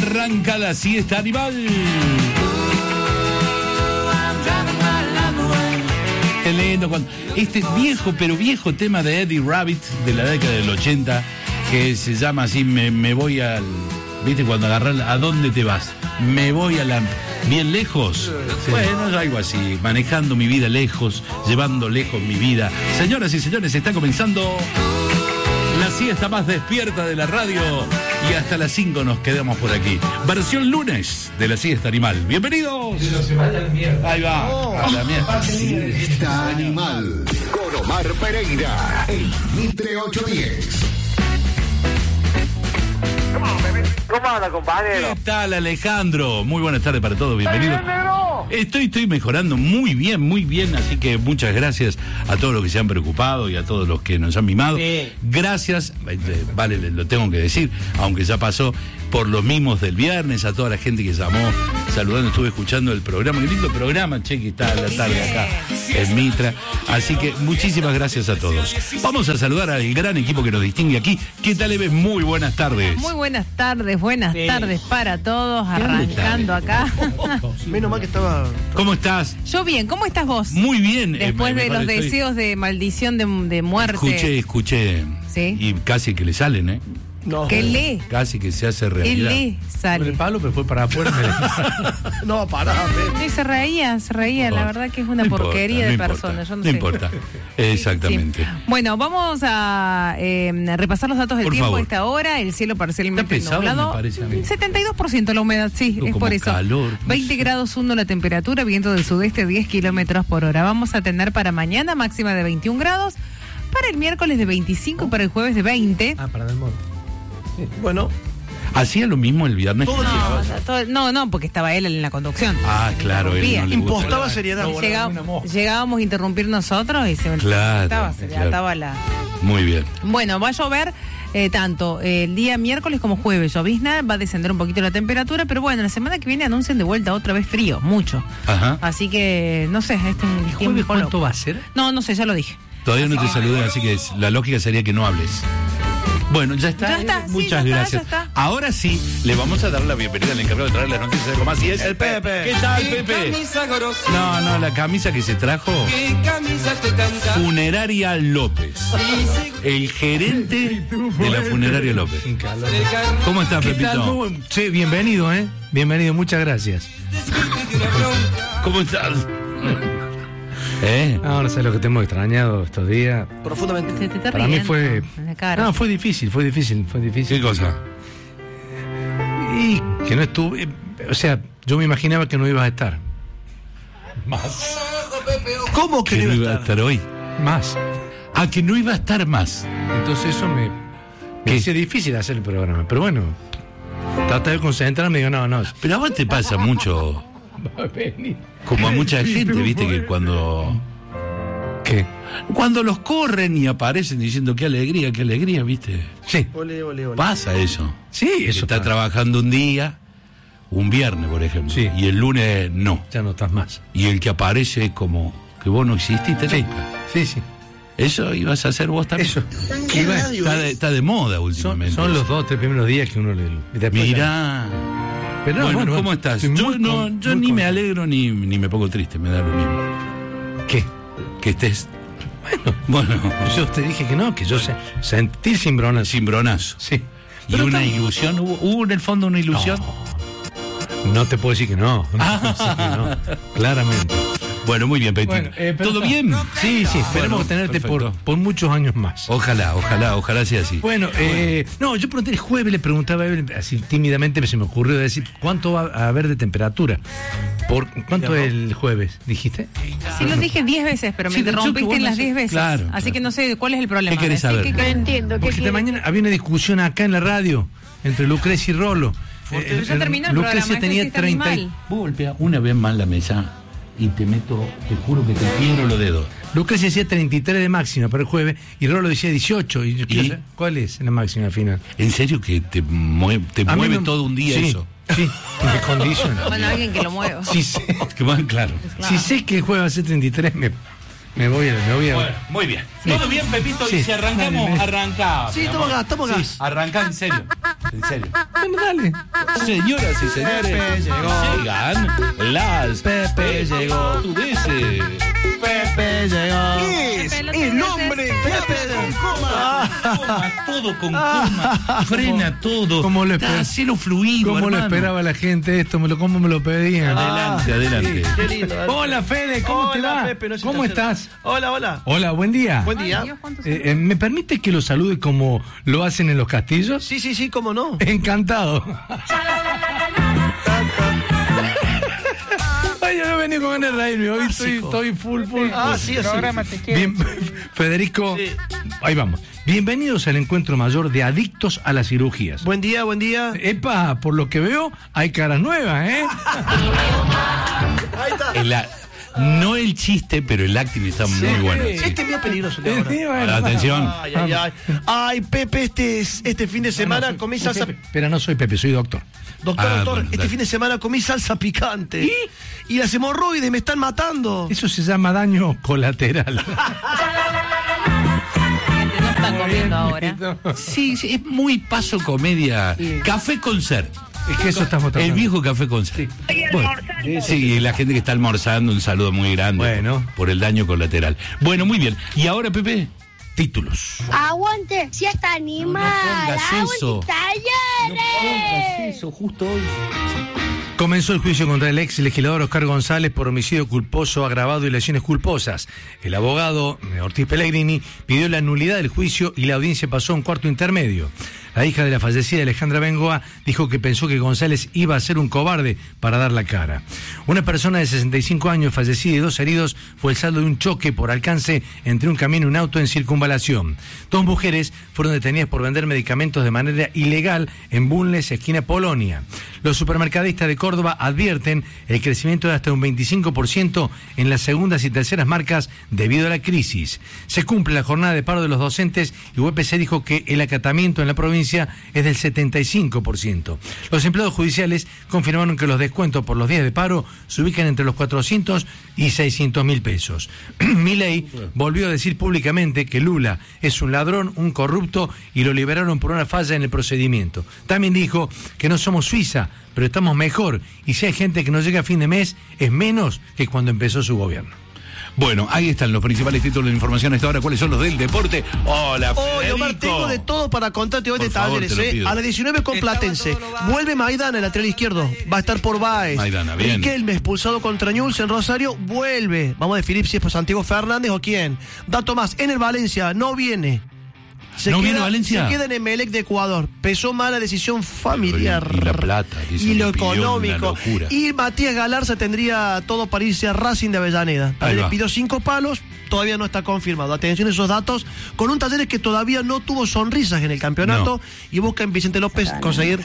Arranca la siesta animal. Qué lindo cuando este viejo, pero viejo tema de Eddie Rabbit de la década del 80, que se llama así, me voy al... ¿Viste? Cuando agarran, ¿a dónde te vas? Me voy a la... Bien lejos. Sí. Bueno, algo así, manejando mi vida lejos, llevando lejos mi vida. Señoras y señores, está comenzando la siesta más despierta de la radio y hasta las 5 nos quedamos por aquí. Versión lunes de la siesta animal. ¡Bienvenidos! Ahí va. A la mierda. Siesta animal. Con Omar Pereira. El Mitre 810. ¿Cómo anda, compañero? ¿Qué tal, Alejandro? Muy buenas tardes para todos, bienvenidos. Estoy mejorando muy bien, así que muchas gracias a todos los que se han preocupado y a todos los que nos han mimado. Sí. Gracias, vale, lo tengo que decir, aunque ya pasó, por los mimos del viernes, a toda la gente que llamó saludando, estuve escuchando el programa, qué lindo programa, che, que está a la tarde acá en Mitra, así que muchísimas gracias a todos. Vamos a saludar al gran equipo que nos distingue aquí. ¿Qué tal, Eve? Muy buenas tardes. Muy buenas tardes para todos, arrancando acá. Menos mal que estaba... ¿Cómo estás? Yo bien, ¿cómo estás vos? Muy bien. Después de los deseos de maldición de muerte. Escuché. ¿Sí? Y casi que le salen, ¿eh? No. ¿Qué lee? Casi que se hace realidad. ¿Qué lee? Sale. El palo me fue para afuera. No, pará. Sí, se reía. La verdad que es una porquería de persona. Yo no sé. Importa. Exactamente. Sí. Bueno, vamos a repasar los datos del tiempo a esta hora. El cielo parcialmente nublado. Me parece a mí. 72% la humedad, sí, es por eso. Calor. 20 grados 1 la temperatura, viento del sudeste 10 kilómetros por hora. Vamos a tener para mañana máxima de 21 grados, para el miércoles de 25 y para el jueves de 20. Para el monte. Bueno. ¿Hacía lo mismo el viernes? No, porque estaba él en la conducción. Ah, claro. Él no le impostaba gusta. seriedad. Llegábamos a interrumpir nosotros y se ataba la... Muy bien. Bueno, va a llover tanto el día miércoles como jueves. Llovizna, va a descender un poquito la temperatura, pero bueno, la semana que viene anuncian de vuelta otra vez frío, mucho. Ajá. Así que, no sé, este es un tiempo. ¿Cuánto va a ser? No sé, ya lo dije. Todavía no te saludé, así que la lógica sería que no hables. Bueno, ya está. Muchas gracias. Ya está. Ahora sí, le vamos a dar la bienvenida al encargado de traer las noticias de Comás y es el Pepe. ¿Qué tal, Pepe? No, la camisa que se trajo. Funeraria López. El gerente de la Funeraria López. ¿Cómo estás, Pepito? Sí, bienvenido, Bienvenido, muchas gracias. ¿Cómo estás? No sé lo que te hemos extrañado estos días. Profundamente. Se te está Para mí riendo en la cara. No, fue difícil. ¿Qué cosa? Y que no estuve... O sea, yo me imaginaba que no ibas a estar. Más. ¿Cómo que no iba a estar hoy? Más. Que no iba a estar más. Entonces eso me hacía difícil hacer el programa. Pero bueno, trata de concentrarme y digo, no. Pero a vos te pasa mucho... Como a mucha gente, viste, que cuando... ¿Qué? Cuando los corren y aparecen diciendo qué alegría, viste. Sí. Ole. Pasa eso. Sí, eso está pasa. trabajando un día, un viernes, por ejemplo. Sí. Y el lunes no. Ya no estás más. Y el que aparece es como que vos no exististe nunca. Sí. Eso ibas a hacer vos también. Eso. Está de moda últimamente. Son los 2 o 3 primeros días que uno le... Mirá. Pero bueno, ¿cómo estás? Yo ni me alegro ni me pongo triste, me da lo mismo. ¿Qué? Que estés... Bueno, yo te dije que no, que yo sentí cimbronazo. Cimbronazo. Sí. ¿Y pero una ilusión? ¿Hubo en el fondo una ilusión? No te puedo decir que no. Claramente. Bueno, muy bien, Petit. Bueno, ¿todo bien? Sí, esperemos tenerte por muchos años más. Ojalá sea así. Bueno, yo pregunté el jueves, le preguntaba a Evelyn, así tímidamente se me ocurrió decir, ¿cuánto va a haber de temperatura? ¿Cuánto es el jueves, dijiste? Sí, lo dije 10 veces, pero me interrumpiste en las 10 veces. Claro, así que no sé cuál es el problema. ¿Qué querés saber? No entiendo. Porque esta mañana había una discusión acá en la radio entre Lucrecia y Rolo. Pero ya terminó el Lucrecia programa. tenía 30. Vos golpeás una vez más la mesa y te juro que te quiebro los dedos. Lucrecia decía 33 de máxima para el jueves y Rolo decía 18. ¿Y? ¿Cuál es la máxima final? ¿En serio que te mueve todo un día eso? Sí, me condiciona. Bueno, alguien que lo mueva. Sí, sé. Claro. Si sé que el jueves va a ser 33, Me voy a... Bueno, muy bien. ¿Todo bien, Pepito? Sí. Y si arrancamos, Dale. arrancamos. Sí, estamos acá, estamos acá. Arrancá en serio. En serio. Bueno, dale. Señoras y señores, Pepe llegó. llegan las Pepe llegó. portugueses. Pepe llegó. Es el hombre. Coma todo con coma, frena todo. ¿Cómo lo Da, hacelo fluido, ¿Cómo lo hermano. esperaba la gente esto? ¿Cómo me lo pedían? Adelante, adelante. Qué lindo. Hola, Fede, ¿cómo te va? Pepe, no sé ¿Cómo si te hace- estás? Hola, hola. Hola, buen día. Buen día. Ay, Dios, ¿cuántos ¿Me permite que lo salude como lo hacen en los castillos? Sí, cómo no. Encantado. Ay, yo no venía con ganas de reírme. Hoy estoy full. Ah, sí, así. Bien, Federico, Sí. ahí vamos. Bienvenidos al encuentro mayor de adictos a las cirugías. Buen día, buen día. Epa, por lo que veo, hay caras nuevas, ¿eh? Ahí está. No el chiste, pero el acting está muy bueno. sí. Este es bien peligroso de ahora. Sí, bueno. Atención. Ay. Ay, Pepe, este fin de semana comí salsa. Pero no soy Pepe, soy doctor. Doctor, bueno, este dale. fin de semana comí salsa picante. Y las hemorroides me están matando. Eso se llama daño colateral. No están comiendo ahora. Sí, es muy paso comedia. Café con ser. Es que eso estamos tratando. El viejo café con ser. Bueno, sí, y la gente que está almorzando, un saludo muy grande Bueno. por el daño colateral. Bueno, muy bien. Y ahora, Pepe, títulos. Aguante, si está animal. pongas eso. Aguante, Talleres. Eso, justo hoy. Comenzó el juicio contra el ex legislador Oscar González por homicidio culposo agravado y lesiones culposas. El abogado Ortiz Pellegrini pidió la nulidad del juicio y la audiencia pasó a un cuarto intermedio. La hija de la fallecida Alejandra Bengoa dijo que pensó que González iba a ser un cobarde para dar la cara. Una persona de 65 años fallecida y 2 heridos fue el saldo de un choque por alcance entre un camión y un auto en Circunvalación. 2 mujeres fueron detenidas por vender medicamentos de manera ilegal en Bulnes, esquina Polonia. Los supermercadistas de Córdoba advierten el crecimiento de hasta un 25% en las segundas y terceras marcas debido a la crisis. Se cumple la jornada de paro de los docentes y UPC dijo que el acatamiento en la provincia es del 75%. Los empleados judiciales confirmaron que los descuentos por los días de paro se ubican entre los 400 y 600 mil pesos. Milei volvió a decir públicamente que Lula es un ladrón, un corrupto y lo liberaron por una falla en el procedimiento. También dijo que no somos Suiza, pero estamos mejor y si hay gente que no llega a fin de mes es menos que cuando empezó su gobierno. Bueno, ahí están los principales títulos de información hasta ahora. ¿Cuáles son los del deporte? Hola, Hoy, Federico. Omar, tengo de todo para contarte hoy Por de favor, Talleres. te lo pido. A las 19 con Platense. Vuelve Maidana, el lateral izquierdo. Va a estar por Baez. Maidana, bien. Riquelme, expulsado contra Newell's en Rosario, vuelve. Vamos a definir si es por Santiago Fernández o quién. Dato más, en el Valencia no viene. ¿No viene Valencia? Se queda en Emelec de Ecuador. Pesó mala decisión familiar. Y la plata, que se Y le lo pidió económico. una locura. Y Matías Galarza tendría todo para irse a Racing de Avellaneda. Ahí Le va. pidió 5 palos, todavía no está confirmado. Atención a esos datos, con un Talleres que todavía no tuvo sonrisas en el campeonato No. y busca en Vicente López conseguir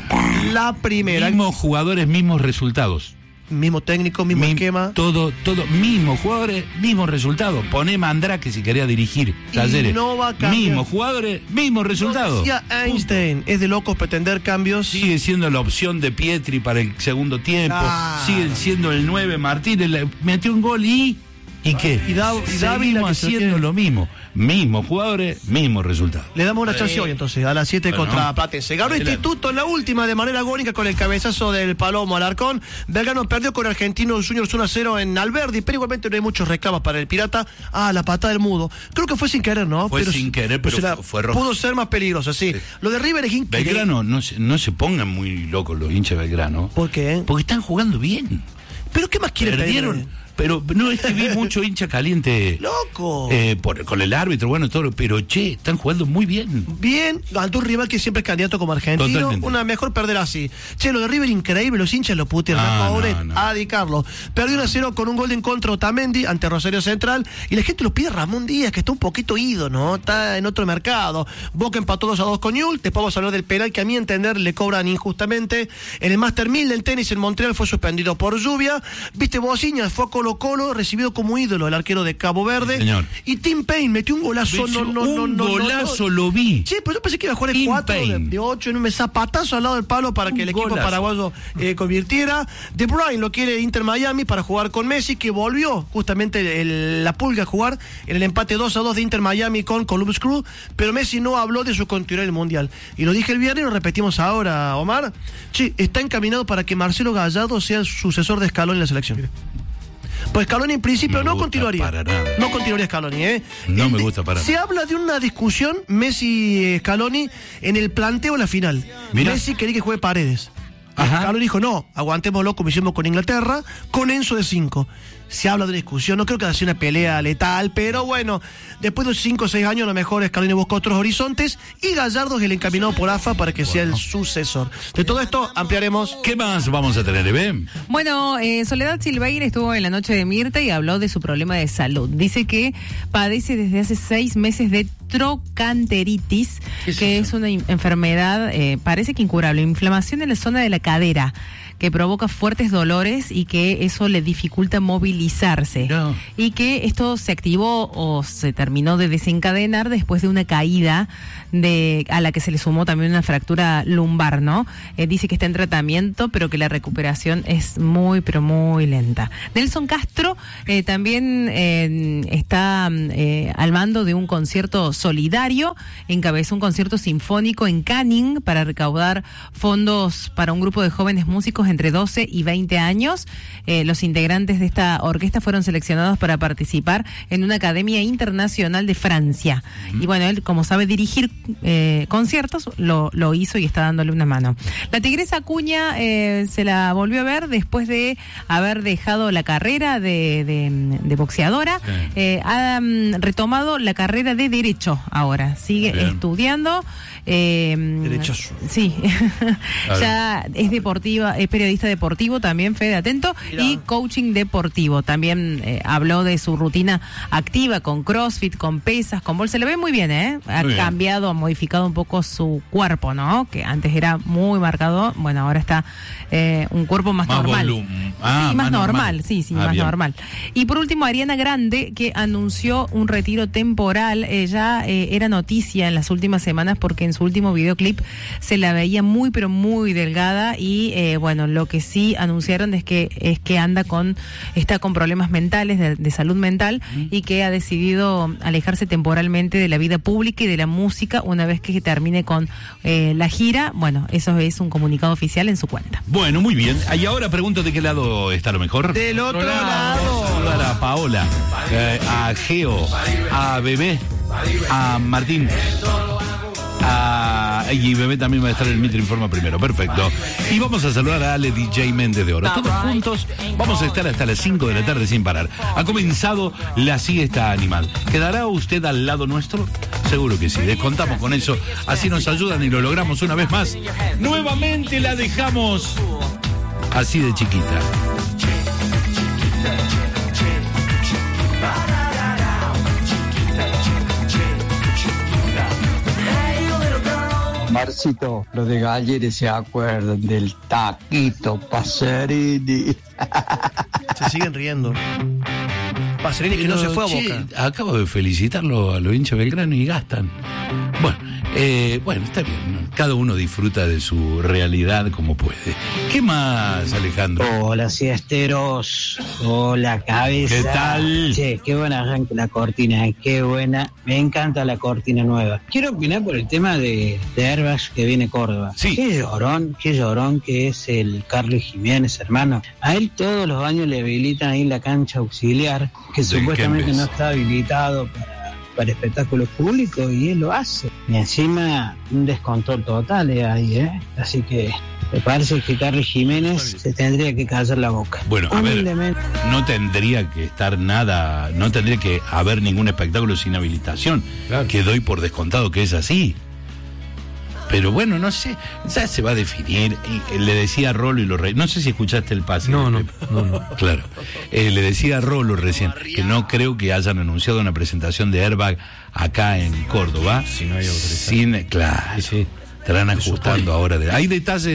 la primera. Mismos jugadores, mismos resultados. Mismo técnico, mismo esquema. Todo, mismos jugadores, mismos resultados. Poné Mandrake si quería dirigir Talleres. no va a cambiar. Mismos jugadores, mismos resultados. Decía Einstein, es de locos pretender cambios. Sigue siendo la opción de Pietri para el segundo tiempo. Ah. Sigue siendo el 9 Martínez. Metió un gol y qué? Y Dávila, Seguimos que se haciendo quede. lo mismo. Mismos jugadores, mismos resultados. Le damos una chance hoy entonces, a las 7 Bueno, contra Platense. Ganó adelante. Instituto en la última de manera agónica con el cabezazo del Palomo Alarcón. Belgrano perdió con Argentinos Juniors 1-0 en Alberdi, pero igualmente no hay muchos reclamos para el Pirata. Ah, la patada del Mudo. Creo que fue sin querer, ¿no? Fue sin querer, pero fue roja. Pudo ser más peligroso, sí. Lo de River es increíble. Belgrano, no se pongan muy locos los hinchas de Belgrano. ¿Por qué? Porque están jugando bien. ¿Pero qué más quiere Perdieron. Pero no es que vi mucho hincha caliente. ¡Loco! Con el árbitro, bueno, todo. Pero che, están jugando muy bien. Bien, ante un rival que siempre es candidato como argentino. Totalmente. Una mejor perder así. Che, lo de River increíble, los hinchas lo putean. Ah, Pobre no. Adi Carlos. Perdió 1-0 con un gol de en contra Otamendi ante Rosario Central. Y la gente lo pide a Ramón Díaz, que está un poquito ido, ¿no? Está en otro mercado. Boca empató 2-2 con Newell's. Después vamos a hablar del penal que a mi entender le cobran injustamente. En el Master 1000 del tenis en Montreal fue suspendido por lluvia. Viste, Bociñas fue con Colo-Colo, recibido como ídolo el arquero de Cabo Verde. Señor. Y Tim Payne metió un golazo. Golazo lo vi. Sí, pero yo pensé que iba a jugar el 4 de 8 en un zapatazo al lado del palo para que el equipo paraguayo convirtiera. De Bruyne lo quiere Inter Miami para jugar con Messi, que volvió justamente la Pulga a jugar en el empate 2-2 de Inter Miami con Columbus Crew, pero Messi no habló de su continuidad en el Mundial. Y lo dije el viernes y lo repetimos ahora, Omar. Sí, está encaminado para que Marcelo Gallardo sea el sucesor de Scaloni en la selección. Pues Scaloni en principio no continuaría. Para nada. No continuaría Scaloni, No me gusta para nada. Se habla de una discusión Messi-Scaloni en el planteo de la final. Mira. Messi quería que juegue Paredes. Ajá. Scaloni dijo, no, aguantémoslo como hicimos con Inglaterra, con Enzo de 5. Se habla de una discusión, no creo que sea una pelea letal, pero bueno, después de 5 o 6 años a lo mejor Scaloni busca otros horizontes y Gallardo es el encaminado por AFA para que sea el sucesor. De todo esto ampliaremos. ¿Qué más vamos a tener, Eve? Bueno, Soledad Silveira estuvo en la noche de Mirta y habló de su problema de salud. Dice que padece desde hace 6 meses de trocanteritis, que es una enfermedad, parece que incurable, inflamación en la zona de la cadera, que provoca fuertes dolores y que eso le dificulta movilizarse. No. Y que esto se activó o se terminó de desencadenar después de una caída a la que se le sumó también una fractura lumbar, ¿no? Dice que está en tratamiento, pero que la recuperación es muy, pero muy lenta. Nelson Castro también está al mando de un concierto solidario, encabezó un concierto sinfónico en Canning para recaudar fondos para un grupo de jóvenes músicos entre 12 y 20 años. Los integrantes de esta orquesta fueron seleccionados para participar en una academia internacional de Francia. Y bueno, él, como sabe dirigir conciertos, lo hizo y está dándole una mano. La Tigresa Acuña se la volvió a ver después de haber dejado la carrera de boxeadora. Sí. Ha retomado la carrera de Derecho ahora. Sigue estudiando. Derechoso. Sí. Ya es deportiva, es periodista deportivo también, Fede, atento. Mira. Y coaching deportivo. También habló de su rutina activa con CrossFit, con pesas, con bolsa. Se le ve muy bien, Ha cambiado, ha modificado un poco su cuerpo, ¿no? Que antes era muy marcado. Bueno, ahora está un cuerpo más normal. Sí, más normal. Sí, más bien. Normal. Y por último, Ariana Grande, que anunció un retiro temporal. Ella era noticia en las últimas semanas porque en su último videoclip se la veía muy, pero muy delgada y bueno, lo que sí anunciaron es que está con problemas mentales, de salud mental, y que ha decidido alejarse temporalmente de la vida pública y de la música una vez que termine con la gira. Bueno, eso es un comunicado oficial en su cuenta. Bueno, muy bien. Y ahora pregunto de qué lado está lo mejor. Del otro lado. Vamos a saludar a Paola, a Geo, a Bebé, a Martín. Y Bebé también va a estar en el Mitre Informa primero. Perfecto. Y vamos a saludar a Ale DJ Méndez de Oro. Todos juntos vamos a estar hasta las 5 de la tarde sin parar. Ha comenzado la siesta animal. ¿Quedará usted al lado nuestro? Seguro que sí. Descontamos con eso. Así nos ayudan y lo logramos una vez más. Nuevamente la dejamos así de chiquita. Marcito, los de Galleres se acuerdan del taquito Pacerini. Se siguen riendo. Pacerini que no se fue a Boca. Acabo de felicitarlo a los hinchas Belgrano y gastan. Bueno, está bien. Cada uno disfruta de su realidad como puede. ¿Qué más, Alejandro? Hola, siesteros. Hola, cabeza. ¿Qué tal? Che, qué buena arranque la cortina, qué buena. Me encanta la cortina nueva. Quiero opinar por el tema de Airbag que viene Córdoba. Sí. Qué llorón que es el Carlos Jiménez, hermano. A él todos los años le habilitan ahí la cancha auxiliar, que supuestamente no está habilitado para espectáculos públicos, y él lo hace. Y encima un descontrol total ahí, Así que me parece que Carlos Jiménez se tendría que callar la boca. Bueno, a ver, no tendría que estar nada, no tendría que haber ningún espectáculo sin habilitación. Claro. Que doy por descontado que es así. Pero bueno, no sé, ya se va a definir. Le decía a Rolo y no sé si escuchaste el pase. No. Claro. Le decía a Rolo recién que no creo que hayan anunciado una presentación de Airbag acá en Córdoba. Si no hay autorización. Claro. Sí. Estarán ajustando ahora. Hay detalles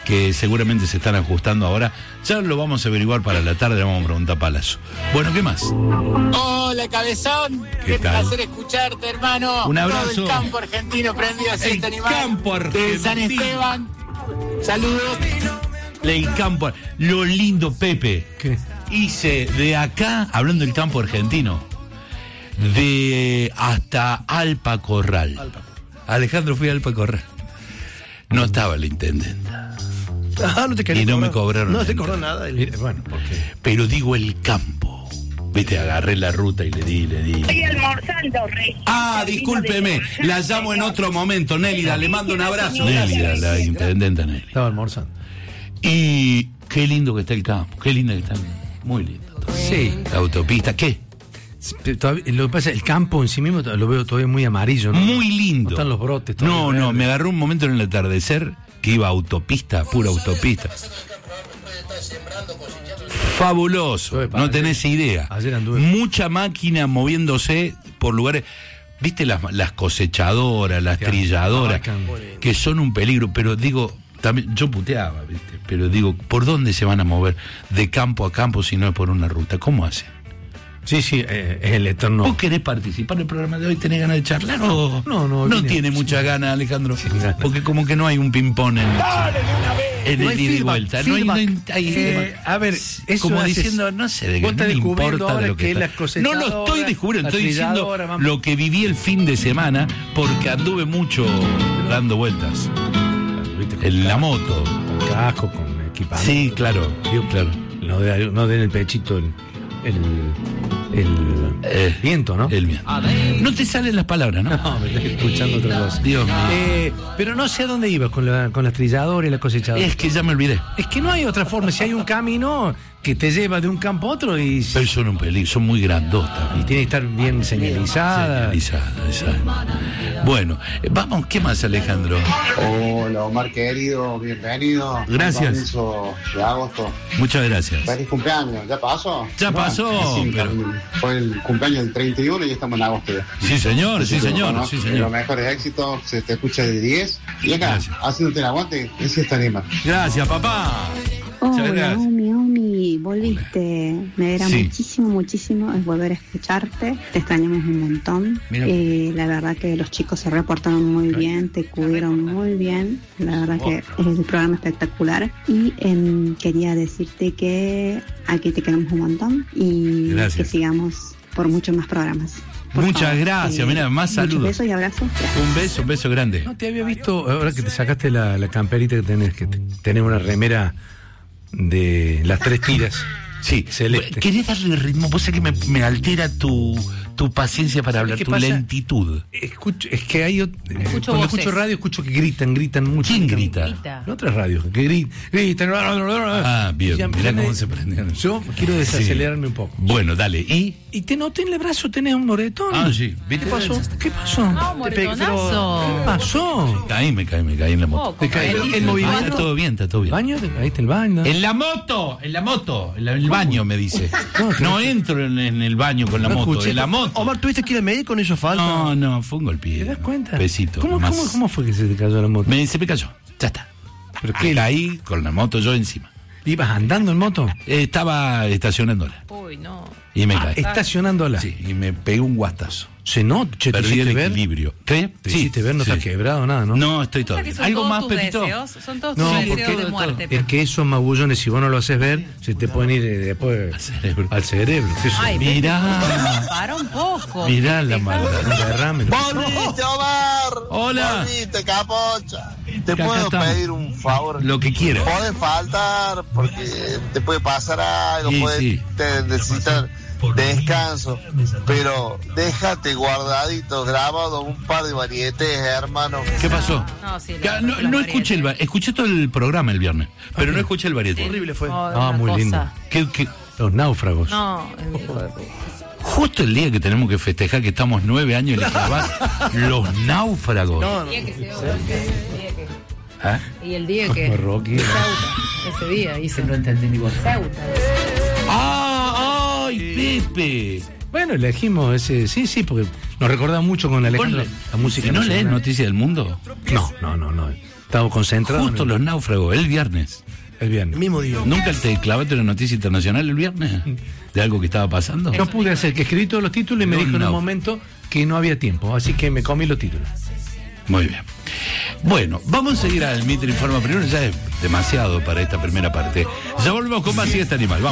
que seguramente se están ajustando ahora. Ya lo vamos a averiguar para la tarde, le vamos a preguntar a Palazzo. Bueno, ¿qué más? Hola, cabezón. ¿Qué tal? Placer escucharte, hermano. Un abrazo. Todo el campo argentino prendido así, este animal. Campo argentino. De San Esteban. Saludos. El campo, lo lindo, Pepe. ¿Qué? Hice de acá, hablando del campo argentino, de hasta Alpa Corral. Alejandro, fui a Alpa Corral. No estaba el intendente. No te quería Y no cobrar. me cobraron No te nada. cobró nada. Bueno, porque Pero digo el campo. Viste, agarré la ruta y le di. Estoy almorzando, Rey. Ah, discúlpeme, la llamo en otro momento, Nélida, le mando un abrazo. Nélida, la intendenta Nélida. estaba almorzando. Y qué lindo que está el campo, qué lindo que está. Muy lindo. Sí. La autopista, ¿qué? Todavía, lo que pasa es el campo en sí mismo lo veo todavía muy amarillo, ¿no? Muy lindo. No están los brotes. No, todavía no, verdes. me agarró un momento en el atardecer que iba a autopista, pura autopista. Fabuloso, no tenés idea. Ayer anduve. Mucha máquina moviéndose por lugares. ¿Viste las cosechadoras, las trilladoras? Que son un peligro, pero digo, también yo puteaba, ¿viste? Pero digo, ¿por dónde se van a mover de campo a campo si no es por una ruta? ¿Cómo hacen? Sí, es el eterno. ¿Vos querés participar del programa de hoy? ¿Tenés ganas de charlar? No vine. tiene muchas ganas, Alejandro. Sin ganas. Porque como que no hay un ping-pong en No el hay ida y feedback, vuelta. A ver, eso como haces- diciendo, no sé, de vos que estás no me descubriendo importa de ahora lo que que está. las cosechadoras, No lo estoy descubriendo, las estoy diciendo trilladoras, vamos. lo que viví el fin de semana porque anduve mucho dando vueltas. ¿Viste? En la moto. Con casco, con equipamiento. Sí, claro, Digo, claro. No den el pechito el viento, ¿no? El viento. No te salen las palabras, ¿no? No, me estoy escuchando otra cosa. Dios mío. Pero no sé a dónde ibas con las trilladoras y la cosechadora. Es que ya me olvidé. Es que no hay otra forma. Si hay un camino que te lleva de un campo a otro y Pero son un peligro, son muy grandotas. tiene que estar bien señalizada. Señalizada, exacto. Bueno, vamos, ¿qué más, Alejandro? Hola, Omar querido, bienvenido. Gracias. Comienzo de agosto. Muchas gracias. Feliz cumpleaños, ¿ya pasó? Ya pasó, Sí, pero- fue el cumpleaños del 31 y ya estamos en agosto ya. Sí, señor, sí, Así que, señor, bueno, sí, Los señor. mejores éxitos, se te escucha de 10. Y acá, Gracias. haciéndote el aguante, ese está Neymar. Gracias, papá. Muchas Hola, gracias. Omi, volviste. Me alegra Sí. muchísimo es volver a escucharte. Te extrañamos un montón. Mira. La verdad que los chicos se reportaron muy bien, te cubrieron muy bien. La verdad que es el programa espectacular. Y quería decirte que aquí te queremos un montón y Gracias. que sigamos por muchos más programas. Por Muchas favor. gracias, mira, más muchos saludos. besos y abrazos. Un beso grande. No te había visto, ahora que te sacaste la camperita que tenés una remera de las 3 tiras. Sí, Celeste. ¿Querés darle ritmo? Vos sabés que me altera tu paciencia para hablar, ¿Qué tu pasa? lentitud. Escucho, es que hay cuando voces. escucho radio escucho que gritan mucho. ¿Quién grita? Grita. En otras radios, que gritan. Ah, bien, Ya mirá me- cómo se prendieron. Yo quiero desacelerarme un poco. Bueno, dale, ¿y? Y te noté en el brazo, tenés un moretón. Ah, sí, ¿viste? ¿Qué pasó? ¿Qué pasó? Ah, un moretonazo. ¿Qué pasó? Me caí en la moto. Oh, como él. el movimiento. Está todo bien, está todo bien. ¿Baño? Ahí está el baño. En la moto, en el baño, me dice. No entro en el baño con la No moto, escuché. en la moto. Omar, ¿tuviste que ir al médico? ¿No hizo falta? No, fue un golpe. ¿Te das cuenta? Besito. ¿Cómo fue que se te cayó la moto? Se me cayó, ya está. ¿Pero Que ahí con la moto yo encima. ¿Ibas andando en moto? Estaba estacionándola Uy, no. y me caí. Estacionándola. Sí, y me pegué un guastazo. Se nota, che, te Perdí el hiciste ver. equilibrio. ¿Qué? Te hiciste ver, no sí. estás quebrado, nada, ¿no? No, estoy todo O sea que bien. son ¿Algo todos más, tus Pepito? deseos, son todos No, tus porque deseos de muerte. es que esos magullones, si vos no lo haces ver, se te pueden ir después al cerebro. ¿Qué es eso? Ay, Mirá, para un poco. mirá la Deja- maldad. Un derrame. ¡Volviste, Omar! Hola. ¡Volviste, capocha! ¿Te Acá puedo estamos. pedir un favor? Lo que quieras. Podés faltar porque te puede pasar algo, Sí, puedes sí. necesitar descanso, pero déjate guardadito, grabado un par de varietés, hermano. ¿Qué pasó? No, sí, No escuché escuché todo el programa el viernes, pero no escuché el varieté. Horrible fue. Ah, muy lindo. Los náufragos. No, el hijo de puta. Justo el día que tenemos que festejar que estamos 9 años en la Clavaz, los náufragos. El día que se ¿Ah? Y el día que. Rocky. Ceuta. Ese día hice. No entendí ni vos. Ceuta. ¡Ay, Pepe! Bueno, elegimos ese. Sí, porque nos recordaba mucho con Alejandro Vos la música. ¿No lees nacional. Noticias del Mundo? No. Estaba concentrado. Justo los náufragos, el viernes. El viernes. Mismo día. ¿Nunca te clavaste una noticia internacional el viernes? ¿De algo que estaba pasando? Yo pude hacer que escribí todos los títulos y me dijo en un momento que no había tiempo, así que me comí los títulos. Muy bien. Bueno, vamos a seguir al Mitre Informa primero, ya es demasiado para esta primera parte. Ya volvemos con más Siesta Animal. Vamos.